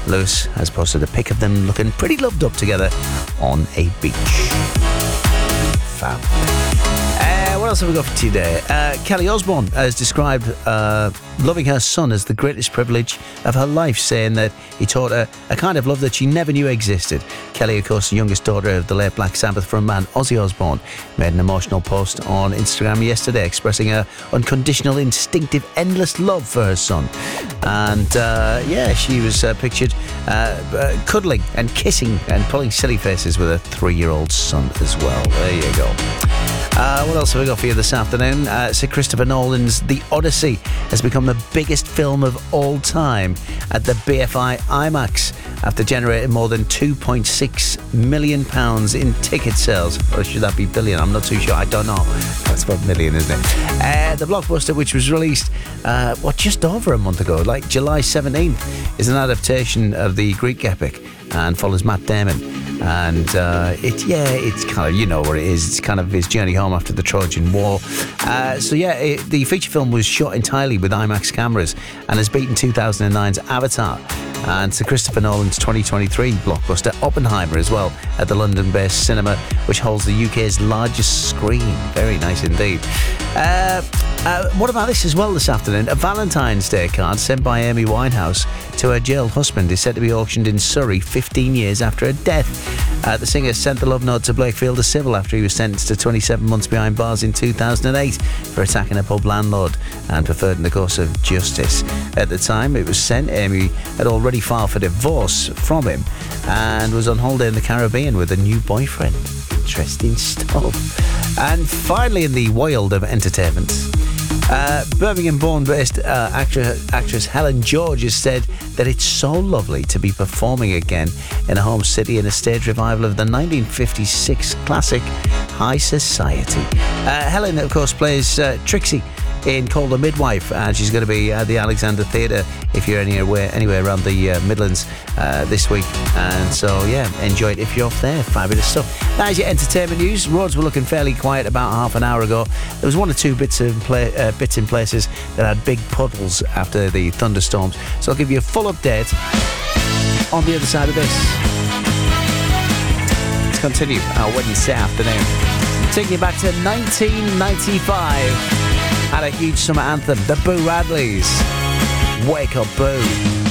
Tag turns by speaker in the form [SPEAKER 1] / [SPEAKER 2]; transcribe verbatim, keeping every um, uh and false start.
[SPEAKER 1] Lewis has posted a pic of them looking pretty loved up together on a beach. Fab. Uh, what else have we got for today? Uh, Kelly Osbourne has described uh, loving her son as the greatest privilege of her life, saying that he taught her a kind of love that she never knew existed. Kelly, of course, the youngest daughter of the late Black Sabbath frontman Ozzy Osbourne, made an emotional post on Instagram yesterday expressing her unconditional, instinctive, endless love for her son. And uh, yeah, she was uh, pictured uh, uh, cuddling and kissing and pulling silly faces with her three-year-old son as well. There you go. Uh, what else have we got for you this afternoon? Uh, Sir Christopher Nolan's The Odyssey has become the biggest film of all time at the B F I IMAX after generating more than two point six million pounds in ticket sales. Or should that be billion? I'm not too sure. I don't know. That's about million, isn't it? Uh, the blockbuster, which was released, uh, what, just over a month ago, like July seventeenth, is an adaptation of the Greek epic and follows Matt Damon. And uh, it, yeah, it's kind of, you know what it is. It's kind of his journey home after the Trojan War. Uh, so yeah, it, the feature film was shot entirely with IMAX cameras and has beaten two thousand nine's Avatar and Sir Christopher Nolan's twenty twenty-three blockbuster Oppenheimer as well at the London-based cinema, which holds the U K's largest screen. Very nice indeed. Uh, uh, what about this as well this afternoon? A Valentine's Day card sent by Amy Winehouse to her jailed husband is said to be auctioned in Surrey fifteen years after her death. Uh, the singer sent the love note to Blake Fielder Civil after he was sentenced to twenty-seven months behind bars in two thousand eight for attacking a pub landlord and preferred in the course of justice. At the time it was sent, Amy had already filed for divorce from him and was on holiday in the Caribbean with a new boyfriend. Interesting stuff. And finally, in the world of entertainment, Uh, Birmingham-born based uh, actress, actress Helen George has said that it's so lovely to be performing again in a home city in a stage revival of the nineteen fifty-six classic High Society. Uh, Helen, of course, plays uh, Trixie in Called a Midwife, and she's going to be at the Alexander Theatre if you're anywhere, anywhere around the uh, Midlands uh, this week. And so, yeah, enjoy it if you're off there. Fabulous stuff. That is your entertainment news. Roads were looking fairly quiet about half an hour ago. There was one or two bits, of play, uh, bits in places that had big puddles after the thunderstorms. So I'll give you a full update on the other side of this. Let's continue our Wednesday afternoon. Taking you back to nineteen ninety-five. Had a huge summer anthem, the Boo Radleys. Wake Up Boo.